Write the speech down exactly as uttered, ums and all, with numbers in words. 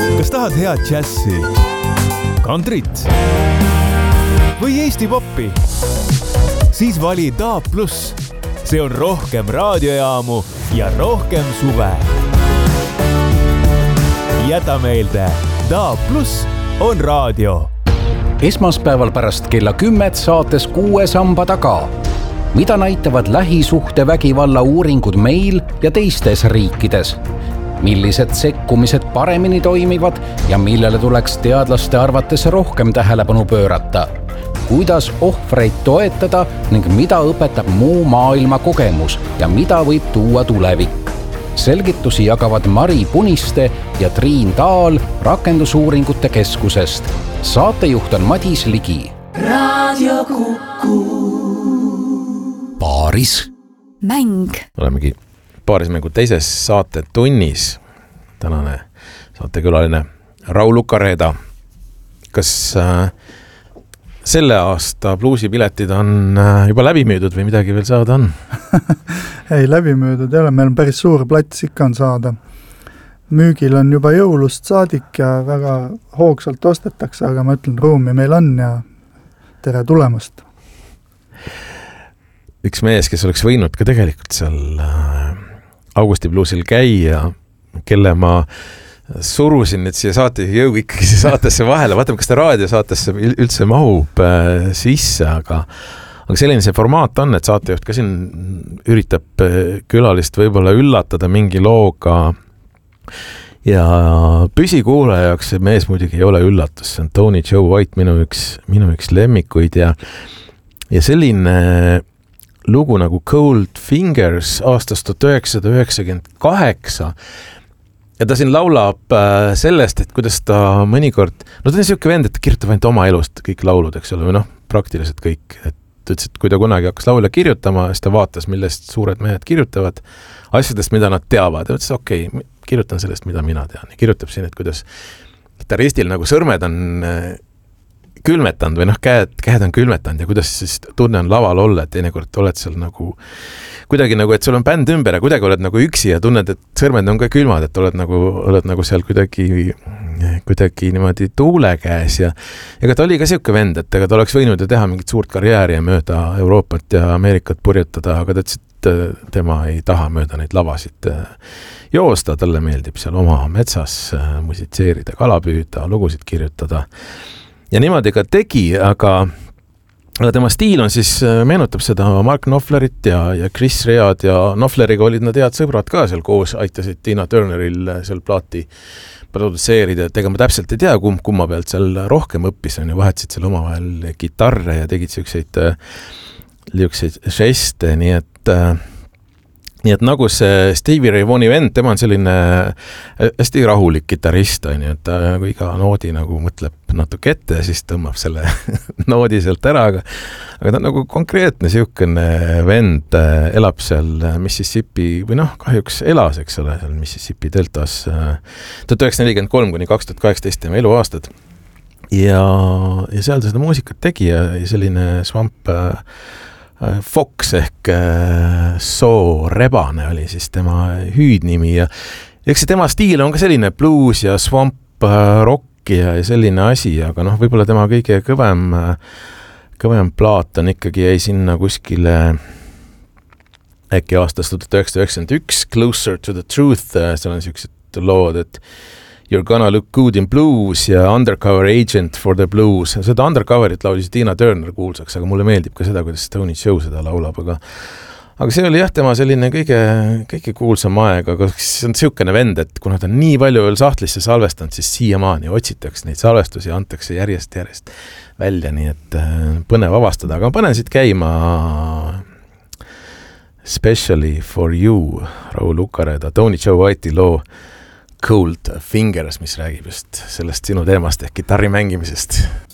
Kas tahad head džässi, kantrit või Eesti poppi? Siis vali Daab Plus. See on rohkem raadiojaamu ja rohkem suve. Jäta meelde, Daab Plus on raadio. Esmaspäeval pärast kella kümmet saates Kuue samba taga. Mida näitavad lähisuhte vägivalla uuringud meil ja teistes riikides? Millised sekkumised paremini toimivad ja millele tuleks teadlaste arvates rohkem tähelepanu pöörata? Kuidas ohvreid toetada ning mida õpetab muu maailma kogemus ja mida võib tuua tulevik? Selgitusi jagavad Mari Puniste ja Triin Taal Rakendusuuringute Keskusest. Saatejuht on Madis Ligi. Radio Kuku. Paaris mäng. Olemegi paarismängu teises saate tunnis. Tänane saatekülaline Raul Ukareeda. Kas äh, selle aasta bluusipiletid on äh, juba läbi müüdud või midagi veel saada on? Ei, läbi müüdud ei ole. Meil on päris suur plats ikka on saada. Müügil on juba jõulust saadik ja väga hoogsalt ostetakse, aga ma ütlen, ruumi meil on ja tere tulemast. Üks mees, kes oleks võinud ka tegelikult seal Augusti bluusil käia, kelle ma surusin, et siia saate jõu ikkagi saatesse vahele. Vaatame, kas ta raadiosaatesse üldse mahub sisse, aga, aga selline see formaat on, et saatejuht ka siin üritab külalist võib-olla üllatada mingi looga ja püsikuulaja jaoks see mees muidugi ei ole üllatus. See on Tony Joe White, minu üks, minu üks lemmikuid ja, ja selline lugu nagu Cold Fingers aastast tuhat üheksasada üheksakümmend kaheksa. Ja ta siin laulab sellest, et kuidas ta mõnikord, no ta on siuke vend, et ta kirjutab ainult oma elust kõik laulud, eks ole, või noh, praktiliselt kõik. Et ütles, et kui ta kunagi hakkas laule kirjutama, siis ta vaatas, millest suured mehed kirjutavad, asjadest, mida nad teavad. Ja ütles, okei, okay, kirjutan sellest, mida mina tean. Ja kirjutab siin, et kuidas gitaristil nagu sõrmed on külmetanud või noh, käed, käed on külmetanud ja kuidas siis tunne on laval olla, et teinekord oled seal nagu kuidagi nagu, et sul on bänd ümber ja kuidagi oled nagu üksi ja tunned, et sõrmed on ka külmad, et oled nagu, oled nagu seal kuidagi, kuidagi niimoodi tuule käes ja ega ta oli ka siuke vend, et ega ta oleks võinud ju teha mingit suurt karjääri ja mööda Euroopat ja Ameerikat purjutada, aga ta ütles, et tema ei taha mööda neid lavasid joosta, talle meeldib seal oma metsas musitseerida, kala püüda, lugusid kirjutada. Ja niimoodi ka tegi, aga, aga tema stiil on siis, meenutab seda Mark Knopflerit ja, ja Chris Read ja Knopfleriga olid nad head sõbrad ka seal koos, aitasid Tina Turneril seal plaati produtseerida, et ega ma täpselt ei tea, kumb kumma pealt seal rohkem õppis on ja vahetasid seal omavahel kitarre ja tegid siukseid, liukseid žeste, nii et Nii et nagu see Stevie Ray Vaughani vend, tema on selline hästi rahulik gitarrist, on ju, et ta nagu iga noodi nagu mõtleb natuke ette ja siis tõmbab selle noodi sealt ära, aga, aga ta on nagu konkreetne siukene vend, elab seal Mississippi, või noh, kahjuks elas, eks ole, seal Mississippi deltas tuhat üheksasada nelikümmend kolm kuni kaks tuhat kaheksateist tema eluaastad. Ja, ja seal ta seda muusikat tegi ja, ja selline Swamp Fox ehk Soo Rebane oli siis tema hüüdnimi ja eks see tema stiil on ka selline blues ja swamp rock ja selline asi, aga noh, võib-olla tema kõige kõvem, kõvem plaat on ikkagi jäi sinna kuskile äkki aastast tuhat üheksasada üheksakümmend üks Closer to the Truth, seal on siuksed lood, et You're gonna look good in blues ja Undercover Agent for the Blues. Seda Undercoverit laulis Tina Turner kuulsaks, aga mulle meeldib ka seda, kuidas Tony Joe seda laulab, aga aga see oli jah tema selline kõige, kõige kuulsam aeg, aga see on siukene vend, et kuna ta on nii palju veel sahtlisse salvestanud, siis siiamaani otsitakse neid salvestusi ja antakse järjest järjest välja, nii et põnev avastada, aga ma panen siit käima Especially for you, Raul Ukareeda, Tony Joe White'i loo Cold Fingers, mis räägib just sellest sinu teemast ehk gitarri mängimisest.